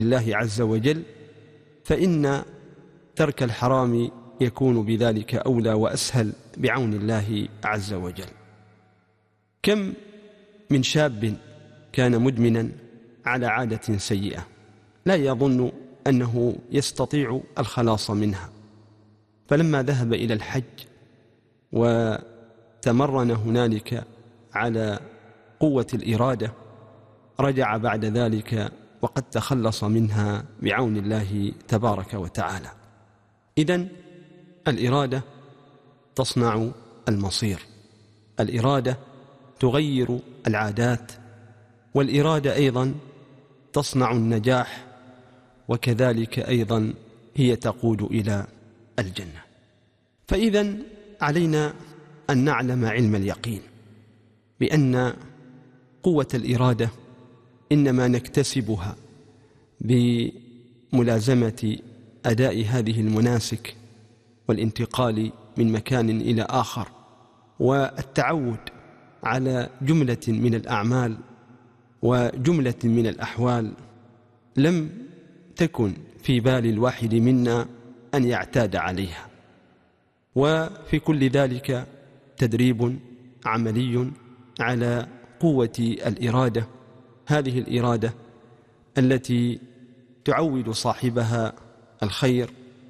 الله عز وجل، فإن ترك الحرام يكون بذلك أولى وأسهل بعون الله عز وجل. كم من شاب كان مدمنا على عادة سيئة لا يظن أنه يستطيع الخلاص منها، فلما ذهب إلى الحج وتمرن هنالك على قوة الإرادة رجع بعد ذلك وقد تخلص منها بعون الله تبارك وتعالى. إذن الإرادة تصنع المصير، الإرادة تغير العادات، والإرادة أيضا تصنع النجاح، وكذلك أيضا هي تقود إلى الجنة. فإذا علينا أن نعلم علم اليقين بأن قوة الإرادة إنما نكتسبها بملازمة أداء هذه المناسك والانتقال من مكان إلى آخر، والتعود على جملة من الأعمال وجملة من الأحوال لم تكن في بال الواحد منا أن يعتاد عليها. وفي كل ذلك تدريب عملي على قوة الإرادة، هذه الإرادة التي تعود صاحبها الخير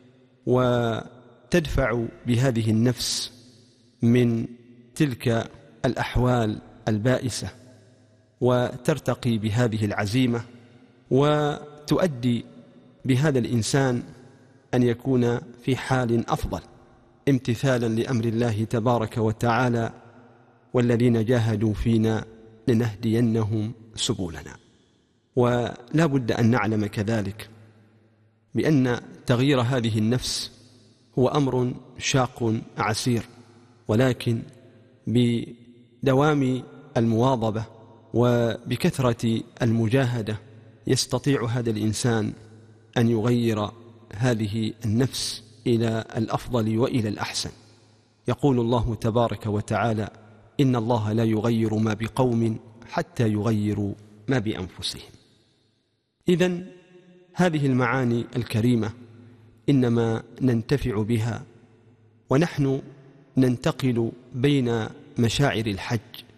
وتدفع بهذه النفس من تلك الأحوال البائسة، وترتقي بهذه العزيمة، وتؤدي بهذا الإنسان أن يكون في حال أفضل امتثالا لأمر الله تبارك وتعالى: والذين جاهدوا فينا لنهدينهم سبلنا. ولا بد أن نعلم كذلك بأن تغيير هذه النفس هو أمر شاق عسير، ولكن بدوام المواظبة وبكثرة المجاهدة يستطيع هذا الإنسان أن يغير هذه النفس إلى الأفضل وإلى الأحسن. يقول الله تبارك وتعالى: إن الله لا يغير ما بقوم حتى يغيروا ما بأنفسهم. إذن هذه المعاني الكريمة إنما ننتفع بها ونحن ننتقل بين مشاعر الحج،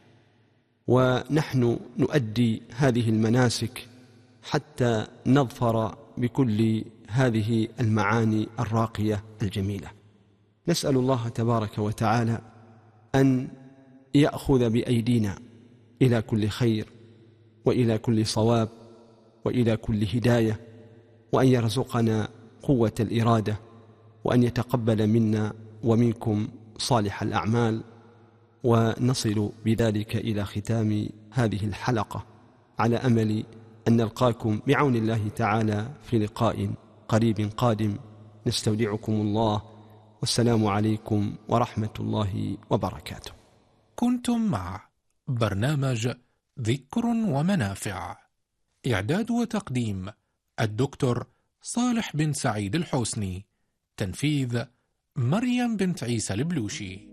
ونحن نؤدي هذه المناسك حتى نظفر بكل هذه المعاني الراقية الجميلة. نسأل الله تبارك وتعالى أن يأخذ بأيدينا إلى كل خير وإلى كل صواب وإلى كل هداية، وأن يرزقنا قوة الإرادة، وأن يتقبل منا ومنكم صالح الأعمال، ونصل بذلك إلى ختام هذه الحلقة، على أمل أن نلقاكم بعون الله تعالى في لقاء قريب قادم. نستودعكم الله، والسلام عليكم ورحمة الله وبركاته. كنتم مع برنامج ذكر ومنافع، إعداد وتقديم الدكتور صالح بن سعيد الحسني، تنفيذ مريم بنت عيسى البلوشي.